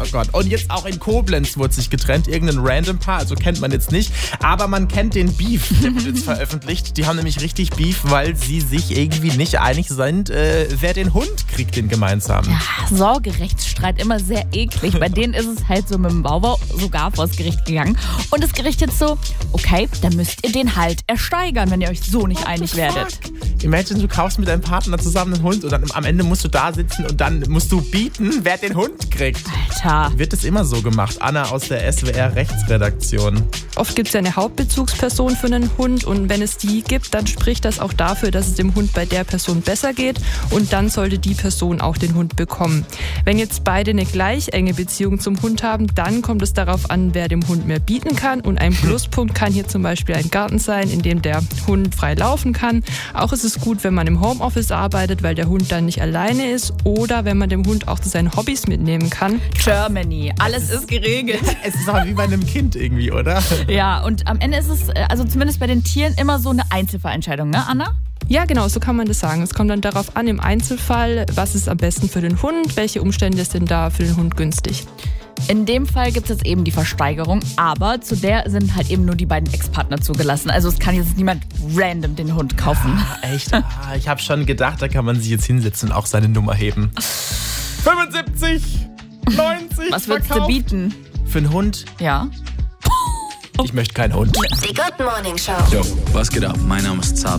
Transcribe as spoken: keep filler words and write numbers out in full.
oh Gott. Und jetzt auch in Koblenz wurde sich getrennt. Irgendein random Paar, also kennt man jetzt nicht. Aber man kennt den Beef, der wird jetzt veröffentlicht. Die haben nämlich richtig Beef, weil sie sich irgendwie nicht einig sind, äh, wer den Hund kriegt, den gemeinsamen. Ja, Sorgerechtsstreit, immer sehr eklig. Bei denen ist es halt so mit dem Wauwau sogar vors Gericht gegangen. Und das Gericht jetzt so, okay, dann müsst ihr den halt ersteigern, wenn ihr euch so nicht einig werdet. Imagine, du kaufst mit deinem Partner zusammen einen Hund und dann am Ende musst du da sitzen und dann musst du bieten, wer den Hund kriegt. Alter. Wird es immer so gemacht? Anna aus der S W R-Rechtsredaktion. Oft gibt es ja eine Hauptbezugsperson für einen Hund und wenn es die gibt, dann spricht das auch dafür, dass es dem Hund bei der Person besser geht und dann sollte die Person auch den Hund bekommen. Wenn jetzt beide eine gleich enge Beziehung zum Hund haben, dann kommt es darauf an, wer dem Hund mehr bieten kann und ein Pluspunkt kann hier zum Beispiel ein Garten sein, in dem der Hund frei laufen kann. Auch ist es gut, wenn man im Homeoffice arbeitet, weil der Hund dann nicht alleine ist oder wenn man dem Hund auch zu seinen Hobbys mitnehmen kann. Germany, alles ist geregelt. Es ist aber wie bei einem Kind irgendwie, oder? Ja, und am Ende ist es, also zumindest bei den Tieren, immer so eine Einzelfallentscheidung, ne, Anna? Ja, genau, so kann man das sagen. Es kommt dann darauf an, im Einzelfall, was ist am besten für den Hund, welche Umstände sind da für den Hund günstig. In dem Fall gibt es jetzt eben die Versteigerung, aber zu der sind halt eben nur die beiden Ex-Partner zugelassen. Also es kann jetzt niemand random den Hund kaufen. Ah, echt? Ah, ich habe schon gedacht, da kann man sich jetzt hinsetzen und auch seine Nummer heben. fünfundsiebzig, neunzig. Was würdest du bieten? Für einen Hund? Ja. Ich möchte keinen Hund. Die Good Morning Show. Jo, was geht ab? Mein Name ist Zart.